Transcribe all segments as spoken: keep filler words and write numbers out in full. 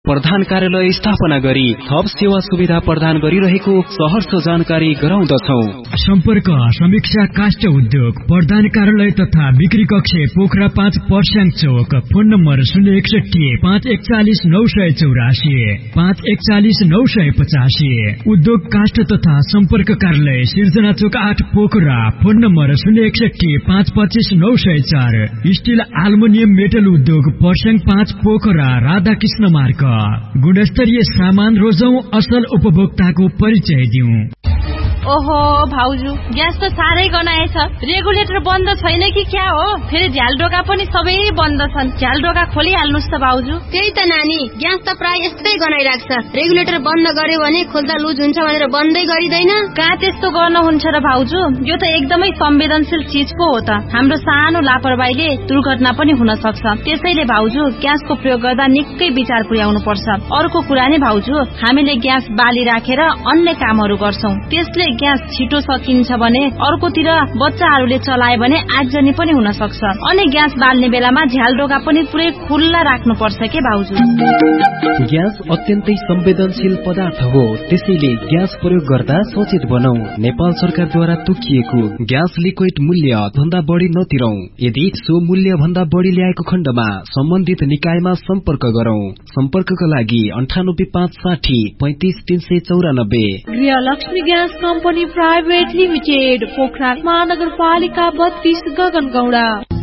प्रधान कार्यालय स्थापना गरी थप सेवा सुविधा प्रदान गरिरहेको सहर्ष जानकारी गराउँदछौ। सम्पर्क समीक्षा काष्ठ उद्योग प्रधान कार्यालय तथा बिक्री कक्ष पोखरा पाँच पर्स्याङ चौक। फोन नम्बर शून्य एकसठी पाँच एकचालिस नौ सय चौरासी पाँच एकचालिस नौ सय पचासी। उद्योग काष्ठ तथा सम्पर्क कार्यालय सिर्जना चौक आठ पोखरा। फोन नम्बर शून्य एकसठी पाँच पच्चिस नौ सय चार। स्टिल एल्युमिनियम मेटल उद्योग पर्स्याङ पाँच पोखरा राधाकृष्ण मार्ग। गुणस्तरीय सामान रोजौं, असल उपभोक्ताको परिचय दिउँ। ओहो भाउजू, ग्यास त साह्रै गनाएछ। रेगुलेटर बन्द छैन कि क्या हो? फेरि झ्यालडोका पनि सबै बन्द छन्। झ्यालडोका खोलिहाल्नुस् त भाउजू। त्यही त नानी, ग्यास त प्राय यस्तै गनाइराख्छ। रेगुलेटर बन्द गर्यो भने खोल्दा लुज हुन्छ भनेर बन्दै गरिदैन। कहाँ त्यस्तो गर्नुहुन्छ र भाउजू? यो त एकदमै संवेदनशील चीजको हो त। हाम्रो सानो लापरवाहीले दुर्घटना पनि हुन सक्छ। त्यसैले भाउजू ग्यासको प्रयोग गर्दा निकै विचार पुर्याउनु पर्छ। अर्को कुरा नि भाउजू, हामीले ग्यास बाली राखेर अन्य कामहरू गर्छौं। त्यसले ग्यास छिटो सकिन्छ भने अर्कोतिर बच्चाहरूले चलाए भने आगजनी पनि हुन सक्छ। अनि ग्यास बाल्ने बेलामा झ्यालडोका पनि पुरै खुल्ला राख्नु पर्छ के भाउजू? ग्यास अत्यन्तै संवेदनशील पदार्थ हो, त्यसैले ग्यास प्रयोग गर्दा सचेत बनौ। नेपाल सरकारद्वारा तोकिएको ग्यास लिक्विड मूल्य भन्दा बढी नतिरौ। यदि सो मूल्य भन्दा बढी ल्याएको खण्डमा सम्बन्धित निकायमा सम्पर्क गरौं। सम्पर्कका लागि अन्ठानब्बे पाँच साठी पैंतिस तीन सय चौरानब्बे। गृहलक्ष्मी gas company private limited, Pokhara महानगरपालिका बत्तीस गगनगौडा।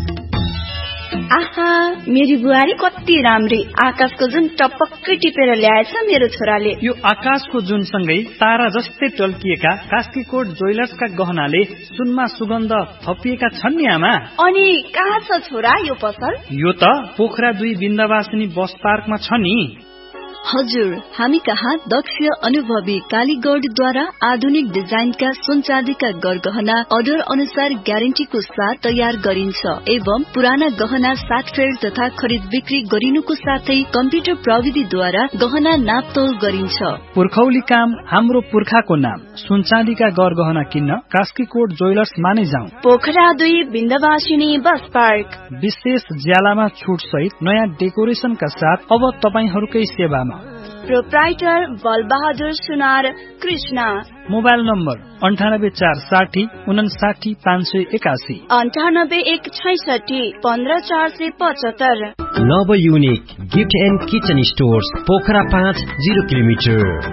आहा, मेरी बुहारी कति राम्री। आकाशको जुन टपक्कै टिपेर ल्याएछ मेरो छोराले। यो आकाशको जुन सँगै तारा जस्तै टल्किएका कास्कीकोट ज्वेलर्सका गहनाले सुनमा सुगन्ध थपिएका छन् नि आमा। अनि कहाँ छ छोरा यो पसल? यो त पोखरा दुई बिन्दवासिनी बस पार्कमा छ नि। हजुर, हामी कहाँ दक्ष अनुभवी कालीगौडद्वारा आधुनिक डिजाइनका सुन चाँदीका गरगहना अर्डर अनुसार ग्यारेन्टीको साथ तयार गरिन्छ एवं पुराना गहना साटफेर तथा खरिद बिक्री गरिनुको साथै कम्प्युटर प्रविधिद्वारा गहना नापतोल गरिन्छ। पुर्खौली काम हाम्रो पुर्खाको नाम। सुन चाँदीका गरगहना किन्न कास्कीकोट ज्वेलर्स माने जाउँ। पोखरा दुई बिन्दवासिनी बस पार्क। विशेष ज्यालामा छुट सहित नयाँ डेकोरेसनका साथ अब तपाईहरूकै सेवामा। प्रोप्राइटर बलबहादुर सुनार कृष्ण। मोबाइल नम्बर अन्ठानब्बे चार साठी उनासाठी पाँच सय एकासी अन्ठानब्बे एक छैसठी पन्ध्र चार सय पचहत्तर। नव unique gift and kitchen stores Pokhara पाँच जिरो किलोमिटर।